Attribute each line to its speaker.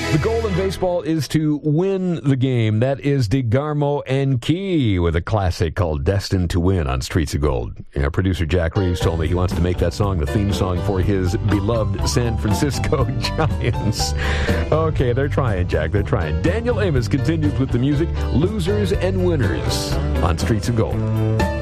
Speaker 1: The goal in baseball is to win the game. That is DeGarmo and Key with a classic called Destined to Win on Streets of Gold. Producer Jack Reeves told me he wants to make that song the theme song for his beloved San Francisco Giants. Okay, they're trying, Jack. They're trying. Daniel Amos continues with the music, Losers and Winners on Streets of Gold.